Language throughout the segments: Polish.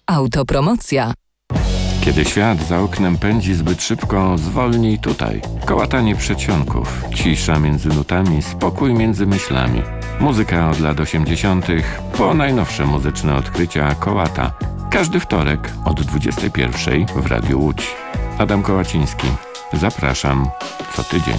Autopromocja. Kiedy świat za oknem pędzi zbyt szybko, zwolnij tutaj. Kołatanie przedsionków, cisza między nutami, spokój między myślami. Muzyka od lat 80. po najnowsze muzyczne odkrycia Kołata. Każdy wtorek od 21 w Radiu Łódź. Adam Kołaciński. Zapraszam co tydzień.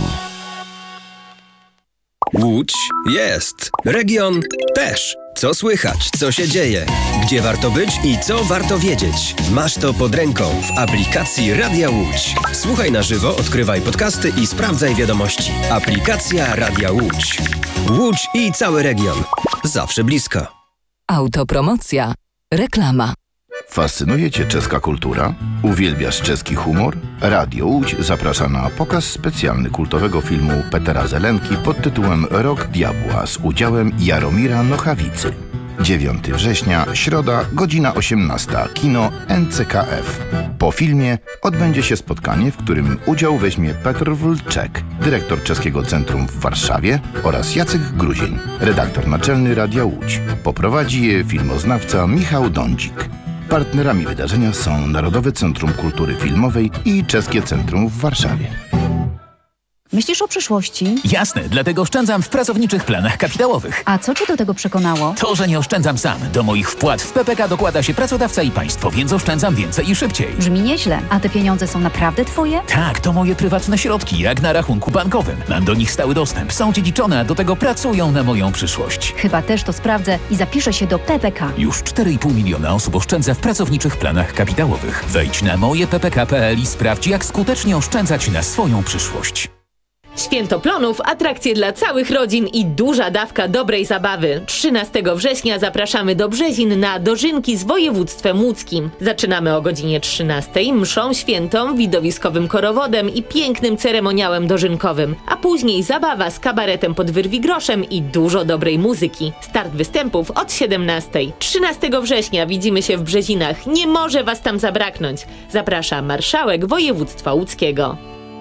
Łódź jest. Region też. Co słychać, co się dzieje, gdzie warto być i co warto wiedzieć. Masz to pod ręką w aplikacji Radia Łódź. Słuchaj na żywo, odkrywaj podcasty i sprawdzaj wiadomości. Aplikacja Radia Łódź. Łódź i cały region. Zawsze blisko. Autopromocja. Reklama. Fascynuje Cię czeska kultura? Uwielbiasz czeski humor? Radio Łódź zaprasza na pokaz specjalny kultowego filmu Petera Zelenki pod tytułem Rok Diabła z udziałem Jaromira Nochawicy. 9 września, środa, godzina 18, kino NCKF. Po filmie odbędzie się spotkanie, w którym udział weźmie Petr Wlczek, dyrektor Czeskiego Centrum w Warszawie, oraz Jacek Gruzień, redaktor naczelny Radia Łódź. Poprowadzi je filmoznawca Michał Dądzik. Partnerami wydarzenia są Narodowe Centrum Kultury Filmowej i Czeskie Centrum w Warszawie. Myślisz o przyszłości? Jasne, dlatego oszczędzam w pracowniczych planach kapitałowych. A co Cię do tego przekonało? To, że nie oszczędzam sam. Do moich wpłat w PPK dokłada się pracodawca i państwo, więc oszczędzam więcej i szybciej. Brzmi nieźle. A te pieniądze są naprawdę Twoje? Tak, to moje prywatne środki, jak na rachunku bankowym. Mam do nich stały dostęp, są dziedziczone, a do tego pracują na moją przyszłość. Chyba też to sprawdzę i zapiszę się do PPK. Już 4,5 miliona osób oszczędza w pracowniczych planach kapitałowych. Wejdź na mojeppk.pl i sprawdź, jak skutecznie oszczędzać na swoją przyszłość. Święto Plonów, atrakcje dla całych rodzin i duża dawka dobrej zabawy. 13 września zapraszamy do Brzezin na dożynki z województwem łódzkim. Zaczynamy o godzinie 13, mszą świętą, widowiskowym korowodem i pięknym ceremoniałem dożynkowym. A później zabawa z kabaretem pod Wyrwigroszem i dużo dobrej muzyki. Start występów od 17. 13 września widzimy się w Brzezinach. Nie może Was tam zabraknąć. Zaprasza marszałek województwa łódzkiego.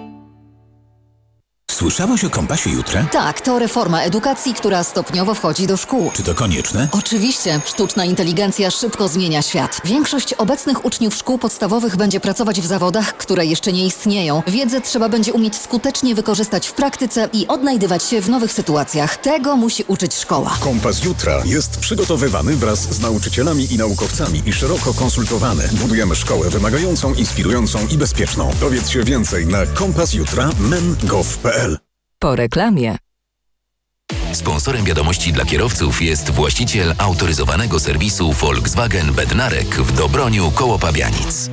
Słyszałaś o Kompasie Jutra? Tak, to reforma edukacji, która stopniowo wchodzi do szkół. Czy to konieczne? Oczywiście, sztuczna inteligencja szybko zmienia świat. Większość obecnych uczniów szkół podstawowych będzie pracować w zawodach, które jeszcze nie istnieją. Wiedzę trzeba będzie umieć skutecznie wykorzystać w praktyce i odnajdywać się w nowych sytuacjach. Tego musi uczyć szkoła. Kompas Jutra jest przygotowywany wraz z nauczycielami i naukowcami i szeroko konsultowany. Budujemy szkołę wymagającą, inspirującą i bezpieczną. Dowiedz się więcej na kompasjutra.men.gov.pl. Po reklamie. Sponsorem wiadomości dla kierowców jest właściciel autoryzowanego serwisu Volkswagen Bednarek w Dobroniu koło Pabianic.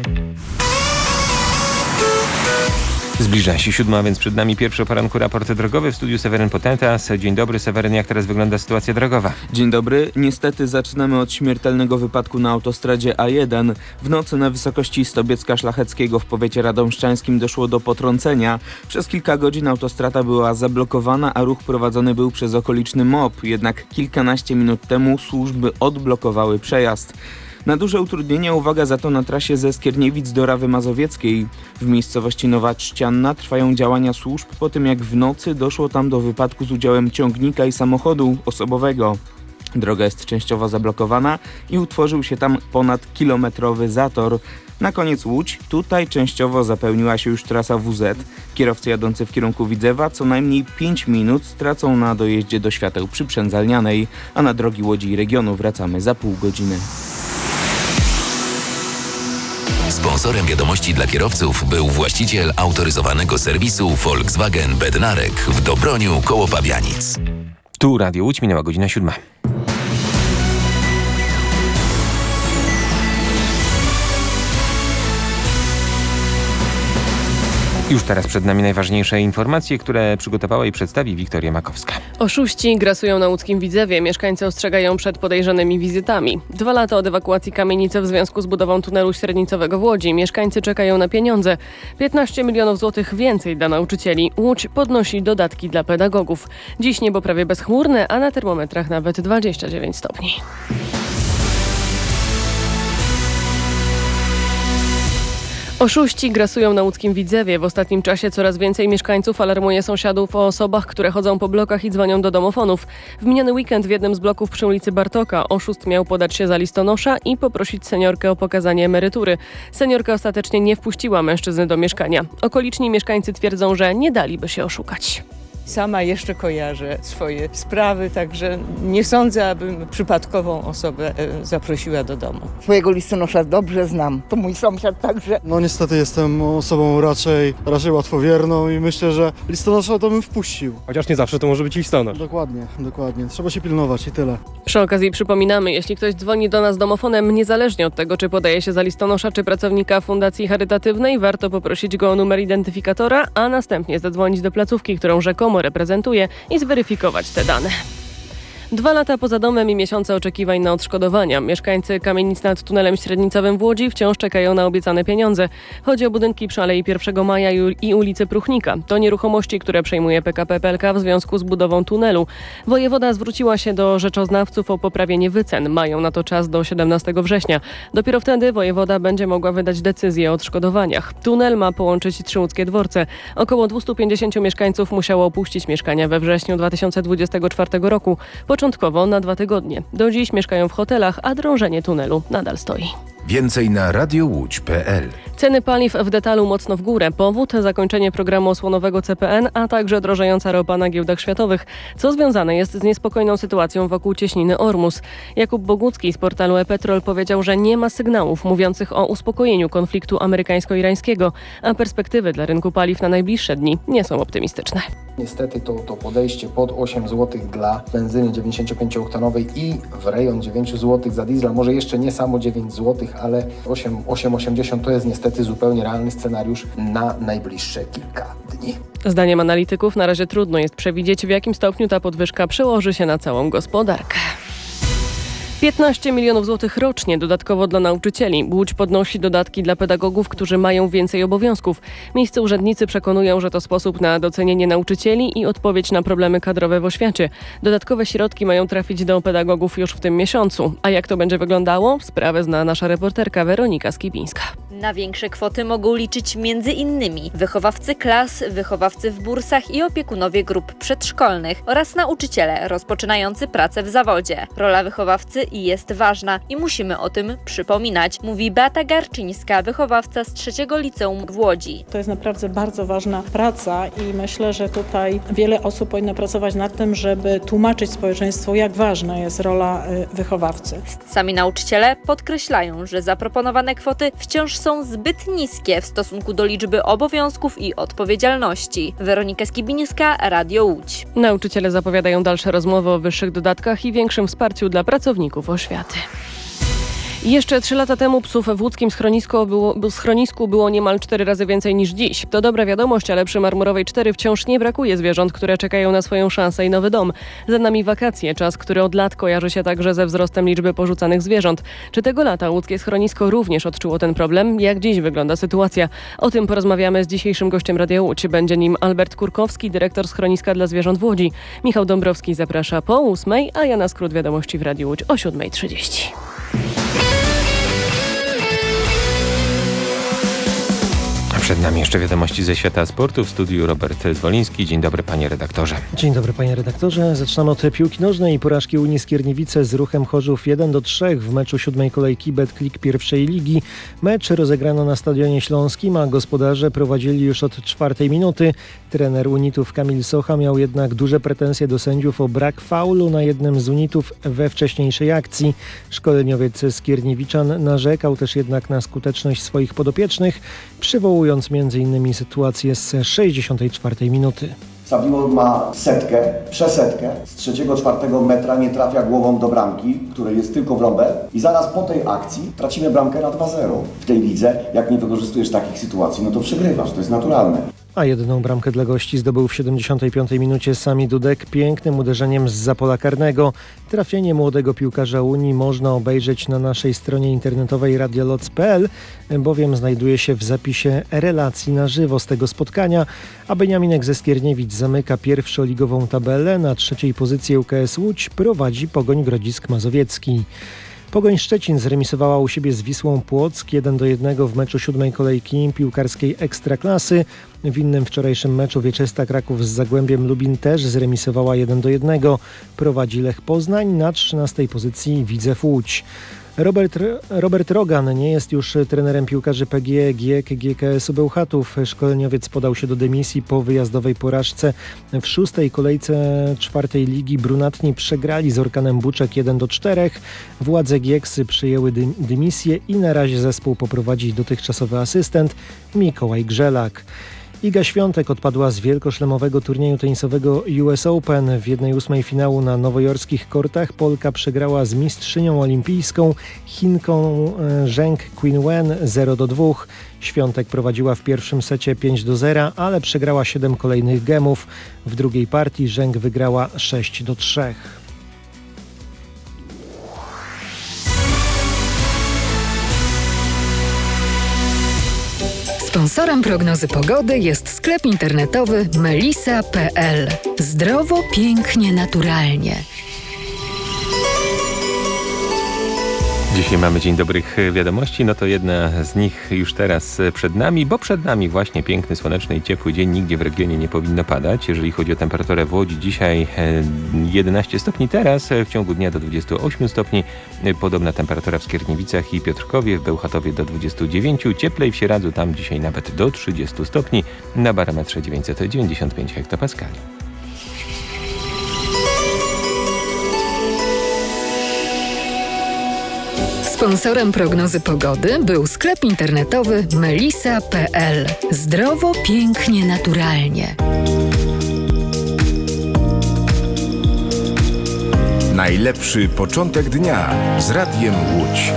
Zbliża się 7, więc przed nami pierwszy o poranku raport drogowy. W studiu Seweryn Potentas. Dzień dobry, Seweryn, jak teraz wygląda sytuacja drogowa? Dzień dobry. Niestety zaczynamy od śmiertelnego wypadku na autostradzie A1. W nocy na wysokości Stobiecka Szlacheckiego w powiecie radomszczańskim doszło do potrącenia. Przez kilka godzin autostrada była zablokowana, a ruch prowadzony był przez okoliczny MOP. Jednak kilkanaście minut temu służby odblokowały przejazd. Na duże utrudnienia uwaga za to na trasie ze Skierniewic do Rawy Mazowieckiej. W miejscowości Nowa Trzcianna trwają działania służb po tym, jak w nocy doszło tam do wypadku z udziałem ciągnika i samochodu osobowego. Droga jest częściowo zablokowana i utworzył się tam ponadkilometrowy zator. Na koniec Łódź. Tutaj częściowo zapełniła się już trasa WZ. Kierowcy jadący w kierunku Widzewa co najmniej 5 minut stracą na dojeździe do świateł przy Przędzalnianej, a na drogi Łodzi i regionu wracamy za pół godziny. Sponsorem wiadomości dla kierowców był właściciel autoryzowanego serwisu Volkswagen Bednarek w Dobroniu koło Pabianic. Tu Radio Łódź, minęła godzina 7. Już teraz przed nami najważniejsze informacje, które przygotowała i przedstawi Wiktoria Makowska. Oszuści grasują na łódzkim Widzewie. Mieszkańcy ostrzegają przed podejrzanymi wizytami. 2 lata od ewakuacji kamienicy w związku z budową tunelu średnicowego w Łodzi. Mieszkańcy czekają na pieniądze. 15 milionów złotych więcej dla nauczycieli. Łódź podnosi dodatki dla pedagogów. Dziś niebo prawie bezchmurne, a na termometrach nawet 29 stopni. Oszuści grasują na łódzkim Widzewie. W ostatnim czasie coraz więcej mieszkańców alarmuje sąsiadów o osobach, które chodzą po blokach i dzwonią do domofonów. W miniony weekend w jednym z bloków przy ulicy Bartoka oszust miał podać się za listonosza i poprosić seniorkę o pokazanie emerytury. Seniorka ostatecznie nie wpuściła mężczyzny do mieszkania. Okoliczni mieszkańcy twierdzą, że nie daliby się oszukać. Sama jeszcze kojarzę swoje sprawy, także nie sądzę, abym przypadkową osobę zaprosiła do domu. Swojego listonosza dobrze znam, to mój sąsiad także. No niestety jestem osobą raczej łatwowierną i myślę, że listonosza to bym wpuścił. Chociaż nie zawsze to może być listonosz. Dokładnie. Trzeba się pilnować i tyle. Przy okazji przypominamy, jeśli ktoś dzwoni do nas domofonem, niezależnie od tego, czy podaje się za listonosza, czy pracownika fundacji charytatywnej, warto poprosić go o numer identyfikatora, a następnie zadzwonić do placówki, którą rzekomo reprezentuje i zweryfikować te dane. 2 lata poza domem i miesiące oczekiwań na odszkodowania. Mieszkańcy kamienic nad tunelem średnicowym w Łodzi wciąż czekają na obiecane pieniądze. Chodzi o budynki przy Alei 1 Maja i ulicy Pruchnika. To nieruchomości, które przejmuje PKP PLK w związku z budową tunelu. Wojewoda zwróciła się do rzeczoznawców o poprawienie wycen. Mają na to czas do 17 września. Dopiero wtedy wojewoda będzie mogła wydać decyzję o odszkodowaniach. Tunel ma połączyć 3 łódzkie dworce. Około 250 mieszkańców musiało opuścić mieszkania we wrześniu 2024 roku. Początkowo na 2 tygodnie. Do dziś mieszkają w hotelach, a drążenie tunelu nadal stoi. Więcej na radiołódź.pl. Ceny paliw w detalu mocno w górę. Powód zakończenie programu osłonowego CPN, a także drożejąca ropa na giełdach światowych, co związane jest z niespokojną sytuacją wokół cieśniny Ormus. Jakub Bogucki z portalu e-Petrol powiedział, że nie ma sygnałów mówiących o uspokojeniu konfliktu amerykańsko-irańskiego, a perspektywy dla rynku paliw na najbliższe dni nie są optymistyczne. Niestety to podejście pod 8 zł dla benzyny 95-oktanowej i w rejon 9 zł za diesla, może jeszcze nie samo 9 zł, ale 8,80 to jest niestety zupełnie realny scenariusz na najbliższe kilka dni. Zdaniem analityków na razie trudno jest przewidzieć, w jakim stopniu ta podwyżka przełoży się na całą gospodarkę. 15 milionów złotych rocznie dodatkowo dla nauczycieli. Łódź podnosi dodatki dla pedagogów, którzy mają więcej obowiązków. Miejscy urzędnicy przekonują, że to sposób na docenienie nauczycieli i odpowiedź na problemy kadrowe w oświacie. Dodatkowe środki mają trafić do pedagogów już w tym miesiącu. A jak to będzie wyglądało? Sprawę zna nasza reporterka Weronika Skibińska. Na większe kwoty mogą liczyć m.in. wychowawcy klas, wychowawcy w bursach i opiekunowie grup przedszkolnych oraz nauczyciele rozpoczynający pracę w zawodzie. Rola wychowawcy jest ważna i musimy o tym przypominać, mówi Beata Garczyńska, wychowawca z 3. liceum w Łodzi. To jest naprawdę bardzo ważna praca i myślę, że tutaj wiele osób powinno pracować nad tym, żeby tłumaczyć społeczeństwu, jak ważna jest rola wychowawcy. Sami nauczyciele podkreślają, że zaproponowane kwoty wciąż są zbyt niskie w stosunku do liczby obowiązków i odpowiedzialności. Weronika Skibińska, Radio Łódź. Nauczyciele zapowiadają dalsze rozmowy o wyższych dodatkach i większym wsparciu dla pracowników oświaty. Jeszcze 3 lata temu psów w łódzkim schronisku było niemal 4 razy więcej niż dziś. To dobra wiadomość, ale przy Marmurowej 4 wciąż nie brakuje zwierząt, które czekają na swoją szansę i nowy dom. Za nami wakacje, czas, który od lat kojarzy się także ze wzrostem liczby porzucanych zwierząt. Czy tego lata łódzkie schronisko również odczuło ten problem? Jak dziś wygląda sytuacja? O tym porozmawiamy z dzisiejszym gościem Radia Łódź. Będzie nim Albert Kurkowski, dyrektor schroniska dla zwierząt w Łodzi. Michał Dąbrowski zaprasza po 8:00, a ja na skrót wiadomości w Radiu Łódź o 7:30. Przed nami jeszcze wiadomości ze świata sportu. W studiu Robert Zwoliński. Dzień dobry, panie redaktorze. Dzień dobry, panie redaktorze. Zaczynamy od piłki nożnej i porażki Unii Skierniewice z Ruchem Chorzów 1-3 w meczu 7. kolejki Betclic pierwszej ligi. Mecz rozegrano na Stadionie Śląskim, a gospodarze prowadzili już od 4 minuty. Trener Unitów Kamil Socha miał jednak duże pretensje do sędziów o brak faulu na jednym z Unitów we wcześniejszej akcji. Szkoleniowiec Skierniewiczan narzekał też jednak na skuteczność swoich podopiecznych, przywołując m.in. sytuację z 64 minuty. Sabino ma przesetkę, z 3-4 metra nie trafia głową do bramki, której jest tylko w rąbę i zaraz po tej akcji tracimy bramkę na 2-0. W tej lidze, jak nie wykorzystujesz takich sytuacji, no to przegrywasz, to jest naturalne. A jedną bramkę dla gości zdobył w 75 minucie Sami Dudek pięknym uderzeniem zza pola karnego. Trafienie młodego piłkarza Unii można obejrzeć na naszej stronie internetowej radioloc.pl, bowiem znajduje się w zapisie relacji na żywo z tego spotkania, a Beniaminek ze Skierniewic zamyka pierwszoligową tabelę. Na 3. pozycji ŁKS Łódź prowadzi Pogoń Grodzisk Mazowiecki. Pogoń Szczecin zremisowała u siebie z Wisłą Płock 1-1 w meczu 7. kolejki piłkarskiej Ekstraklasy. W innym wczorajszym meczu Wieczysta Kraków z Zagłębiem Lubin też zremisowała 1-1. Prowadzi Lech Poznań, na 13. pozycji Widzew Łódź. Robert Rogan nie jest już trenerem piłkarzy PGE GiEK GKS-u Bełchatów. Szkoleniowiec podał się do dymisji po wyjazdowej porażce. W 6. kolejce 4. ligi brunatni przegrali z Orkanem Buczek 1-4. Władze GiEK-sy przyjęły dymisję i na razie zespół poprowadzi dotychczasowy asystent Mikołaj Grzelak. Iga Świątek odpadła z wielkoszlemowego turnieju tenisowego US Open. W 1/8 finału na nowojorskich kortach Polka przegrała z mistrzynią olimpijską Chinką Zheng Qinwen 0-2. Świątek prowadziła w pierwszym secie 5-0, ale przegrała 7 kolejnych gemów. W drugiej partii Zheng wygrała 6-3. Sponsorem prognozy pogody jest sklep internetowy melisa.pl. Zdrowo, pięknie, naturalnie. Dzisiaj mamy Dzień Dobrych Wiadomości, no to jedna z nich już teraz przed nami, bo przed nami właśnie piękny, słoneczny i ciepły dzień. Nigdzie w regionie nie powinno padać. Jeżeli chodzi o temperaturę w Łodzi, dzisiaj 11 stopni, teraz w ciągu dnia do 28 stopni. Podobna temperatura w Skierniewicach i Piotrkowie, w Bełchatowie do 29. Cieplej w Sieradzu, tam dzisiaj nawet do 30 stopni. Na barometrze 995 hektopaskali. Sponsorem prognozy pogody był sklep internetowy melisa.pl. Zdrowo, pięknie, naturalnie. Najlepszy początek dnia z Radiem Łódź.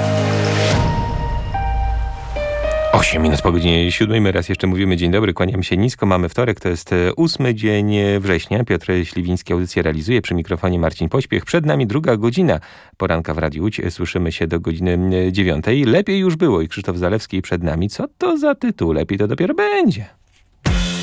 8 minut po godzinie 7. My raz jeszcze mówimy dzień dobry, kłaniamy się nisko. Mamy wtorek, to jest 8 dzień września. Piotr Śliwiński audycję realizuje, przy mikrofonie Marcin Pośpiech. Przed nami druga godzina poranka w Radiu Łódź. Słyszymy się do godziny 9. Lepiej już było i Krzysztof Zalewski przed nami. Co to za tytuł? Lepiej to dopiero będzie.